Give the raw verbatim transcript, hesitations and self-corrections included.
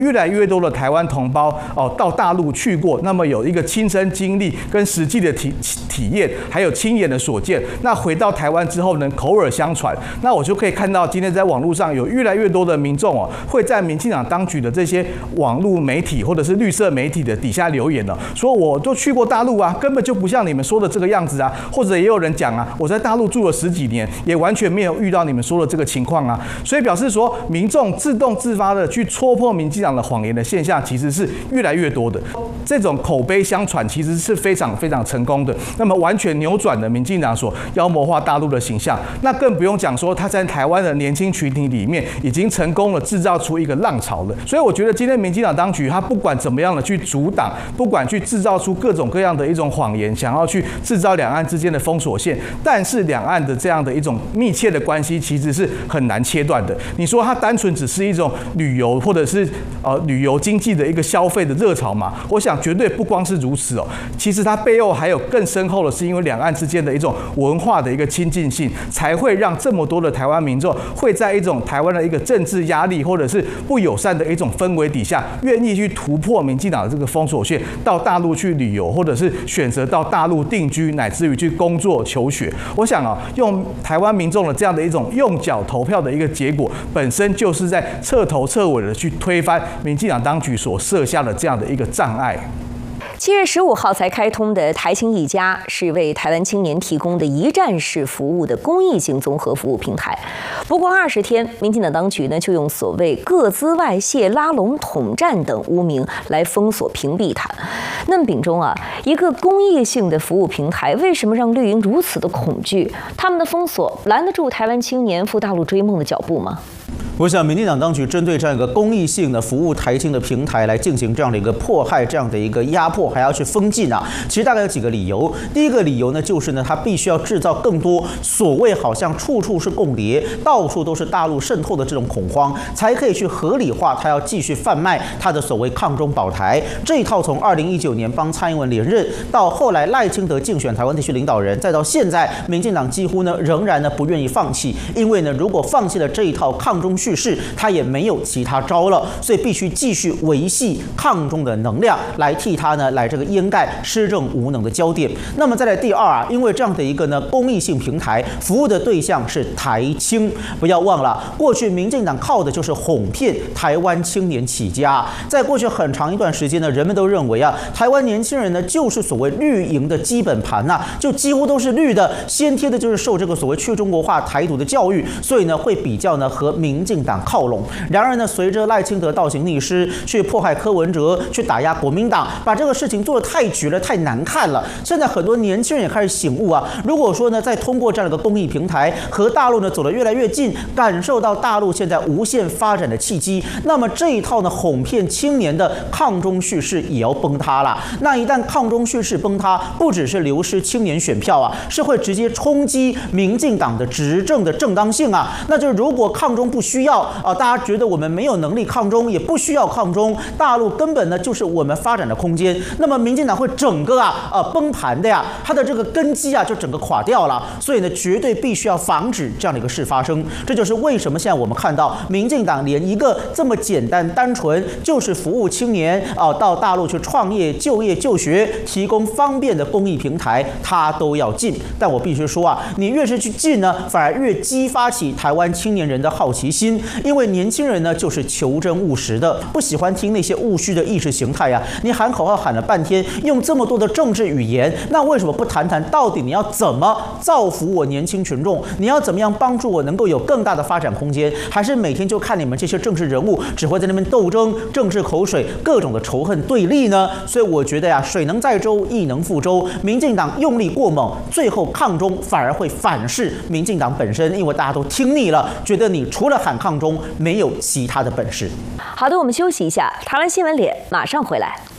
越来越多的台湾同胞哦到大陆去过，那么有一个亲身经历跟实际的体体验，还有亲眼的所见。那回到台湾之后呢，口耳相传，那我就可以看到今天在网络上有越来越多的民众哦，会在民进党当局的这些网络媒体或者是绿色媒体的底下留言了，说我都去过大陆啊，根本就不像你们说的这个样子啊。或者也有人讲啊，我在大陆住了十几年，也完全没有遇到你们说的这个情况啊。所以表示说，民众自动自发的去戳破民进党的谎言的现象，其实是越来越多的。这种口碑相传，其实是非常非常成功的。那么完全扭转了民进党所妖魔化大陆的形象。那更不用讲说，他在台湾的年轻群体里面，已经成功了制造出一个浪潮了。所以我觉得今天民进党当局，他不管怎么样的去阻挡，不管去制造出各种各样的一种谎言，想要去制造两岸之间的封锁线，但是两岸的这样的一种密切的关系，其实是很难切断的。你说它单纯只是一种旅游或者是呃旅游经济的一个消费的热潮嘛？我想绝对不光是如此哦。其实它背后还有更深厚的，是因为两岸之间的一种文化的一个亲近性，才会让这么多的台湾民众会在一种台湾的一个政治压力或者是不友善的一种氛围底下，愿意去突破民进党的这个封锁线，到大陆去旅游，或者是选择到大陆定居，乃至于去工作求学。我想啊，用台湾民众的这样的一种用脚投票的一个结果，本身就是在彻头彻尾的去推翻民进党当局所设下的这样的一个障碍。 七月十五号才开通的台青一家是为台湾青年提供的一站式服务的公益性综合服务平台。不过二十天，民进党当局呢就用所谓个资外泄、拉拢统战等污名来封锁屏蔽它。那么秉忠啊，一个公益性的服务平台，为什么让绿营如此的恐惧？他们的封锁拦得住台湾青年赴大陆追梦的脚步吗？ 我想，民进党当局针对这样一个公益性的服务台青的平台来进行这样的一个迫害、这样的一个压迫，还要去封禁啊，其实大概有几个理由。第一个理由呢，就是呢，它必须要制造更多所谓好像处处是共谍、到处都是大陆渗透的这种恐慌，才可以去合理化它要继续贩卖它的所谓抗中保台这一套。从二零一九年帮蔡英文连任，到后来赖清德竞选台湾地区领导人，再到现在，民进党几乎呢仍然呢不愿意放弃，因为呢，如果放弃了这一套抗中叙事，他也没有其他招了，所以必须继续维系抗中的能量，来替他呢来这个掩盖施政无能的焦点。那么再来第二啊，因为这样的一个呢公益性平台服务的对象是台青，不要忘了，过去民进党靠的就是哄骗台湾青年起家。在过去很长一段时间呢，人们都认为啊，台湾年轻人呢就是所谓绿营的基本盘呐、啊，就几乎都是绿的，先天的就是受这个所谓去中国化、台独的教育，所以呢会比较呢和民进党靠拢。然而呢，随着赖清德倒行逆施，去迫害柯文哲，去打压国民党，把这个事情做得太绝了，太难看了。现在很多年轻人也开始醒悟啊，如果说呢，再通过这样的一个公益平台和大陆呢走得越来越近，感受到大陆现在无限发展的契机，那么这一套呢哄骗青年的抗中叙事也要崩塌了。那一旦抗中叙事崩塌，不只是流失青年选票啊，是会直接冲击民进党的执政的正当性啊。那就是如果抗中不需要啊，大家觉得我们没有能力抗中，也不需要抗中，大陆根本呢就是我们发展的空间，那么民进党会整个啊呃崩盘的呀，它的这个根基啊就整个垮掉了。所以呢，绝对必须要防止这样的一个事发生。这就是为什么现在我们看到民进党连一个这么简单单纯，就是服务青年啊、呃、到大陆去创业、就业、就学，提供方便的公益平台，它都要禁。但我必须说啊，你越是去禁呢，反而越激发起台湾青年人的好奇心，因为年轻人呢就是求真务实的，不喜欢听那些务虚的意识形态啊。你喊口号喊了半天，用这么多的政治语言，那为什么不谈谈到底你要怎么造福我年轻群众？你要怎么样帮助我能够有更大的发展空间？还是每天就看你们这些政治人物只会在那边斗争、政治口水、各种的仇恨对立呢？所以我觉得呀，水能载舟，亦能覆舟。民进党用力过猛，最后抗中反而会反噬民进党本身，因为大家都听腻了，觉得你除了喊抗中，没有其他的本事。 好的，我们休息一下，台湾新闻脸马上回来。